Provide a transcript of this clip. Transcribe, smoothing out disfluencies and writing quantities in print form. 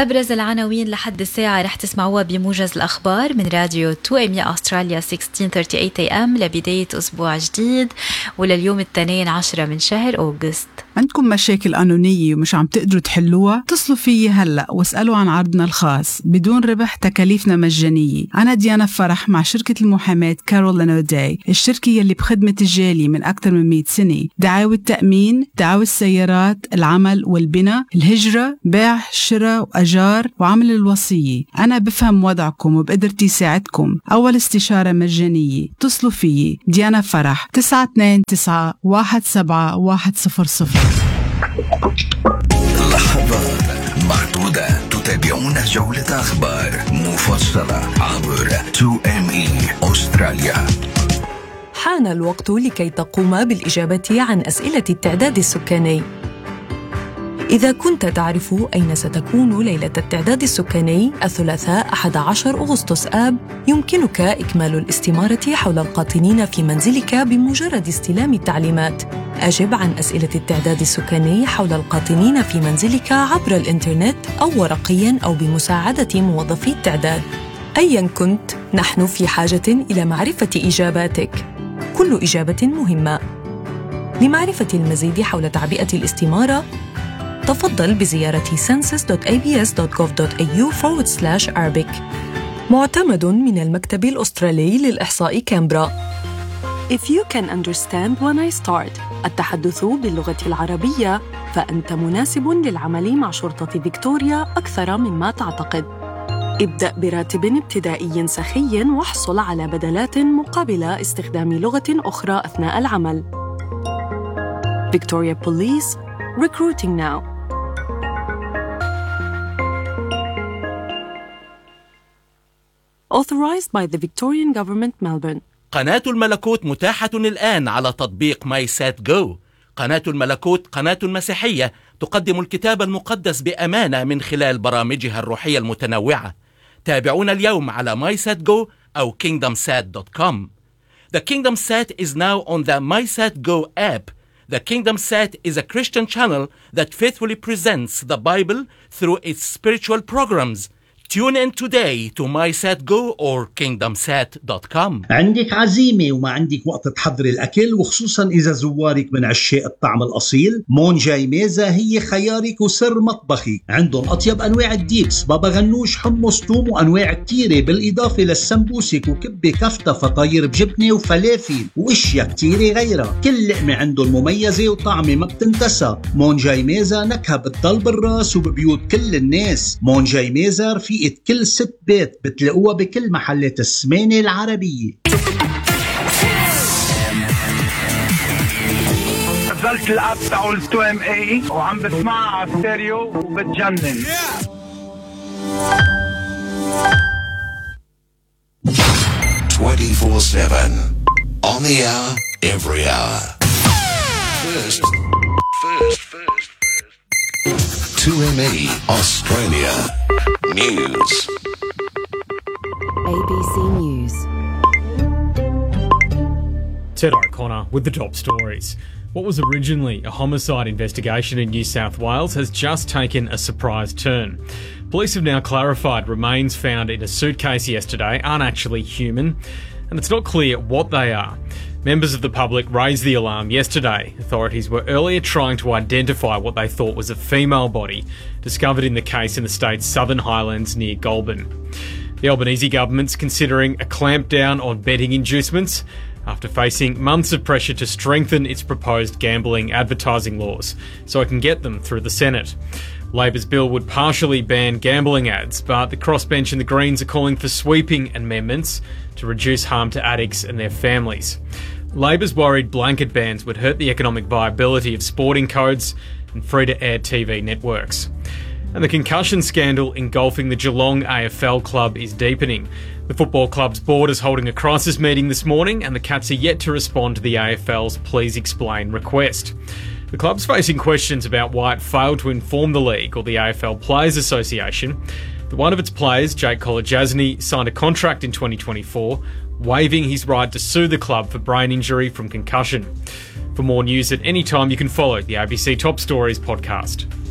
أبرز العناوين لحد الساعة رح تسمعوها بموجز الأخبار من راديو 2 أستراليا 1638 AM لبداية أسبوع جديد ولليوم الاثنين 10 من شهر أغسطس. عندكم مشاكل قانونية ومش عم تقدروا تحلوها؟ اتصلوا فيي هلأ واسألوا عن عرضنا الخاص بدون ربح، تكاليفنا مجانية. أنا ديانا فرح مع شركة المحاماة كارول أوداي، الشركة يلي بخدمة الجالية من أكثر من 100 سنة. دعاوى التأمين، دعاوى السيارات، العمل والبناء، الهجرة، بيع، شراء وأجار وعمل الوصية. أنا بفهم وضعكم وبقدرتي ساعدكم. أول استشارة مجانية. اتصلوا فيي ديانا فرح 929-17100. لحظات معدودة تتابعون جولة أخبار مفصلة عبر 2ME أستراليا. حان الوقت لكي تقوم بالإجابة عن أسئلة التعداد السكاني. إذا كنت تعرف أين ستكون ليلة التعداد السكاني الثلاثاء 11 أغسطس آب، يمكنك إكمال الاستمارة حول القاطنين في منزلك بمجرد استلام التعليمات. أجب عن أسئلة التعداد السكاني حول القاطنين في منزلك عبر الإنترنت أو ورقياً أو بمساعدة موظفي التعداد. أياً كنت، نحن في حاجة إلى معرفة إجاباتك. كل إجابة مهمة. لمعرفة المزيد حول تعبئة الاستمارة، تفضل بزيارة census.abs.gov.au/Arabic. معتمد من المكتب الأسترالي للإحصاء كامبرا. If you can understand when I start التحدث باللغة العربية، فأنت مناسب للعمل مع شرطة فيكتوريا أكثر مما تعتقد. ابدأ براتب ابتدائي سخي واحصل على بدلات مقابل استخدام لغة أخرى أثناء العمل. Victoria Police, recruiting now. Authorized by the Victorian Government, Melbourne. قناة الملكوت متاحة الآن على تطبيق ماي سات جو. قناة الملكوت قناة مسيحية تقدم الكتاب المقدس بأمانة من خلال برامجها الروحية المتنوعة. تابعونا اليوم على MySatGo أو KingdomSat.com. The KingdomSat is now on the MySatGo app. The KingdomSat is a Christian channel that faithfully presents the Bible through its spiritual programs. Tune in today to MySatGo or KingdomSat.com. عندك عزيمة وما عندك وقت تحضري الأكل، وخصوصا إذا زوارك من عشاق الطعم الأصيل، مون جاي ميزة هي خيارك وسر مطبخك. عندهم أطيب أنواع الديبس، بابا غنوش، حمص، توم وأنواع كتيرة، بالإضافة للسمبوسك وكبة كفتة فطاير بجبنة وفلافل وإشياء كتيرة غيرها. كل لقمة عندهم مميزة وطعمة ما بتنتسى. مون جاي ميزة نكهة بتضل بالراس وببيوت كل الناس. مون جاي ميزة رفيقة كل ست بيت، بتلاقوها بكل محلات السمانة العربية. نزلت الاب تاع 2ME وعم بسمعها على ستيريو وبتجنن. 24/7 on the hour, every hour. First. 2ME Australia News. ABC News. Ted O'Connor with the top stories. What was originally a homicide investigation in New South Wales has just taken a surprise turn. Police have now clarified remains found in a suitcase yesterday aren't actually human, and it's not clear what they are. Members of the public raised the alarm yesterday. Authorities were earlier trying to identify what they thought was a female body discovered in the case in the state's Southern Highlands near Goulburn. The Albanese government's considering a clampdown on betting inducements after facing months of pressure to strengthen its proposed gambling advertising laws so it can get them through the Senate. Labor's bill would partially ban gambling ads, but the crossbench and the Greens are calling for sweeping amendments to reduce harm to addicts and their families. Labor's worried blanket bans would hurt the economic viability of sporting codes and free-to-air TV networks. And the concussion scandal engulfing the Geelong AFL club is deepening. The football club's board is holding a crisis meeting this morning, and the Cats are yet to respond to the AFL's Please Explain request. The club's facing questions about why it failed to inform the league or the AFL Players Association that one of its players, Jake Kolodjasny, signed a contract in 2024 waiving his right to sue the club for brain injury from concussion. For more news at any time, you can follow the ABC Top Stories podcast.